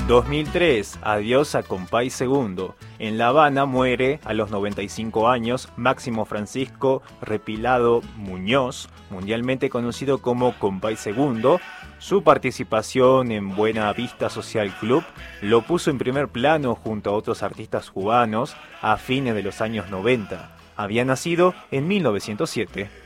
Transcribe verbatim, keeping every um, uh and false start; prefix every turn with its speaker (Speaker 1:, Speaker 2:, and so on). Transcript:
Speaker 1: dos mil tres, adiós a Compay Segundo. En La Habana muere a los noventa y cinco años Máximo Francisco Repilado Muñoz, mundialmente conocido como Compay Segundo. Su participación en Buena Vista Social Club lo puso en primer plano junto a otros artistas cubanos a fines de los años noventa. Había nacido en mil novecientos siete.